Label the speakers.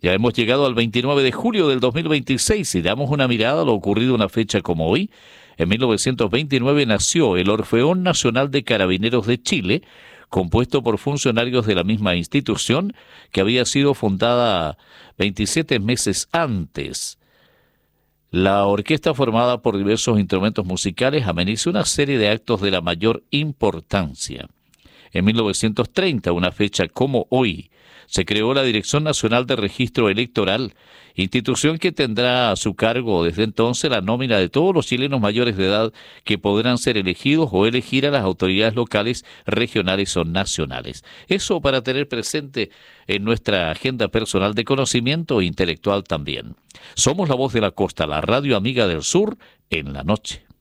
Speaker 1: Ya hemos llegado al 29 de julio del 2026 y damos una mirada a lo ocurrido una fecha como hoy. En 1929 nació el Orfeón Nacional de Carabineros de Chile, compuesto por funcionarios de la misma institución que había sido fundada 27 meses antes. La orquesta, formada por diversos instrumentos musicales, ameniza una serie de actos de la mayor importancia. En 1930, una fecha como hoy, se creó la Dirección Nacional de Registro Electoral, institución que tendrá a su cargo desde entonces la nómina de todos los chilenos mayores de edad que podrán ser elegidos o elegir a las autoridades locales, regionales o nacionales. Eso para tener presente en nuestra agenda personal de conocimiento e intelectual también. Somos la voz de la costa, la radio amiga del sur, en la noche.